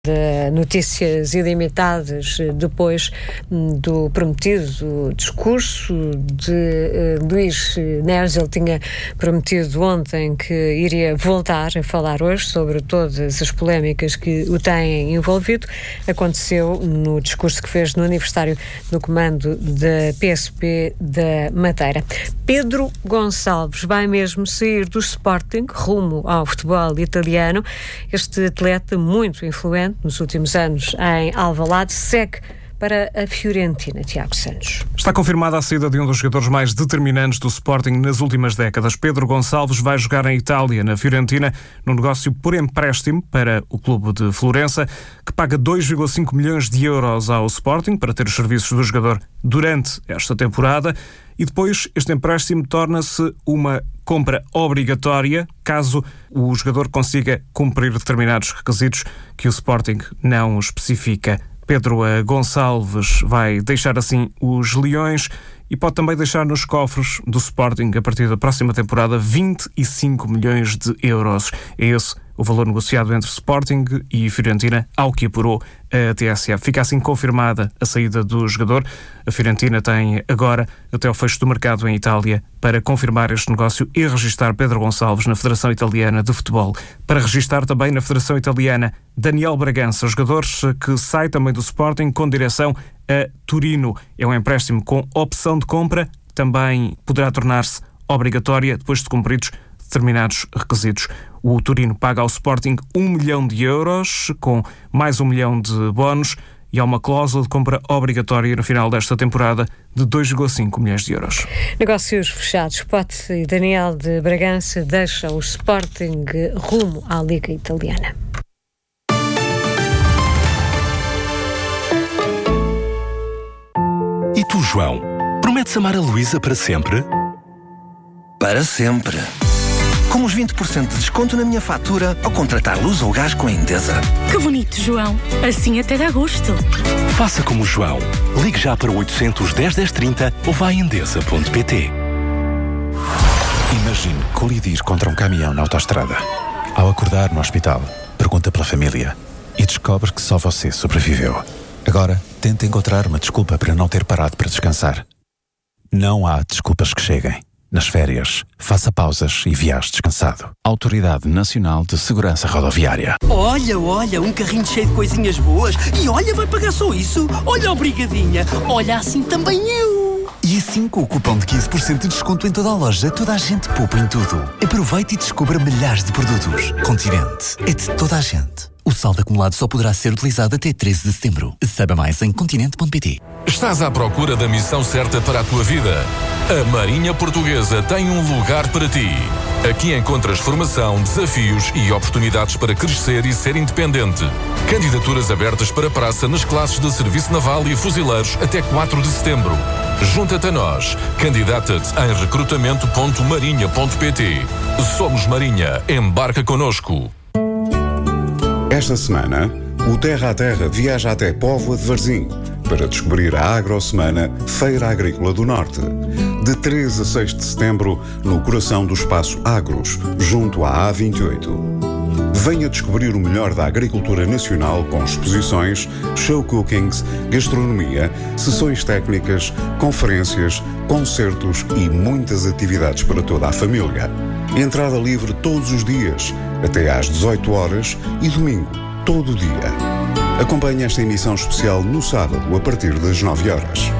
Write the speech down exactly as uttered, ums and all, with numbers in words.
de notícias ilimitadas depois do prometido discurso de uh, Luís Neves. Ele tinha prometido ontem que iria voltar a falar hoje sobre todas as polémicas que o têm envolvido. Aconteceu no discurso que fez no aniversário do comando da P S P da Madeira. Pedro Gonçalves vai mesmo sair do Sporting rumo ao futebol italiano. Este atleta muito influente nos últimos anos em Alvalade segue para a Fiorentina. Tiago Santos. Está confirmada a saída de um dos jogadores mais determinantes do Sporting nas últimas décadas. Pedro Gonçalves vai jogar em Itália, na Fiorentina, num negócio por empréstimo para o clube de Florença, que paga dois vírgula cinco milhões de euros ao Sporting para ter os serviços do jogador durante esta temporada. E depois este empréstimo torna-se uma compra obrigatória caso o jogador consiga cumprir determinados requisitos que o Sporting não especifica. Pedro Gonçalves vai deixar assim os Leões e pode também deixar nos cofres do Sporting, a partir da próxima temporada, vinte e cinco milhões de euros. É esse o valor negociado entre Sporting e Fiorentina, ao que apurou a T S F. Fica assim confirmada a saída do jogador. A Fiorentina tem agora até o fecho do mercado em Itália para confirmar este negócio e registrar Pedro Gonçalves na Federação Italiana de Futebol. Para registrar também na Federação Italiana Daniel Bragança, jogador que sai também do Sporting com direção a Turino. É um empréstimo com opção de compra, também poderá tornar-se obrigatória depois de cumpridos determinados requisitos. O Turino paga ao Sporting um milhão de euros, com mais um milhão de bónus, e há uma cláusula de compra obrigatória no final desta temporada de dois vírgula cinco milhões de euros. Negócios fechados. Pote e Daniel de Bragança deixa o Sporting rumo à Liga Italiana. E tu, João, prometes amar a Luísa para sempre? Para sempre. Com os vinte por cento de desconto na minha fatura ao contratar luz ou gás com a Endesa. Que bonito, João. Assim até dá gosto. Faça como o João. Ligue já para o oitocentos, dez, dez, trinta ou vá a endesa ponto pt. Imagine colidir contra um caminhão na autoestrada. Ao acordar no hospital, pergunta pela família e descobre que só você sobreviveu. Agora, tente encontrar uma desculpa para não ter parado para descansar. Não há desculpas que cheguem. Nas férias, faça pausas e viaje descansado. Autoridade Nacional de Segurança Rodoviária. Olha, olha, um carrinho cheio de coisinhas boas. E olha, vai pagar só isso. Olha, obrigadinha. Olha, assim também eu. E assim, com o cupom de quinze por cento de desconto em toda a loja, toda a gente poupa em tudo. Aproveite e descubra milhares de produtos. Continente é de toda a gente. O saldo acumulado só poderá ser utilizado até treze de setembro. Saiba mais em continente ponto pt. Estás à procura da missão certa para a tua vida? A Marinha Portuguesa tem um lugar para ti. Aqui encontras formação, desafios e oportunidades para crescer e ser independente. Candidaturas abertas para praça nas classes de Serviço Naval e Fuzileiros até quatro de setembro. Junta-te a nós. Candidata-te em recrutamento ponto marinha ponto pt. Somos Marinha. Embarca connosco. Esta semana, o Terra a Terra viaja até Póvoa de Varzim para descobrir a Agrosemana Feira Agrícola do Norte. De três a seis de setembro, no coração do Espaço Agros, junto à A vinte e oito. Venha descobrir o melhor da agricultura nacional com exposições, show cookings, gastronomia, sessões técnicas, conferências, concertos e muitas atividades para toda a família. Entrada livre todos os dias, até às dezoito horas e domingo, todo o dia. Acompanhe esta emissão especial no sábado, a partir das nove horas.